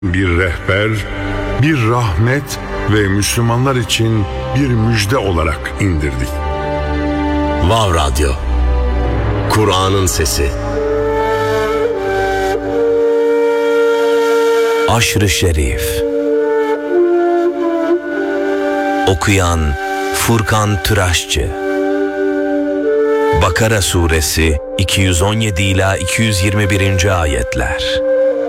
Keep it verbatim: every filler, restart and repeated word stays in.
bir rehber, bir rahmet ve Müslümanlar için bir müjde olarak indirdik. Vav Radyo, Kur'an'ın sesi. Aşr-ı Şerif. Okuyan Furkan Tıraşçı. Bakara Suresi iki yüz on yedi ila iki yüz yirmi birinci ayetler.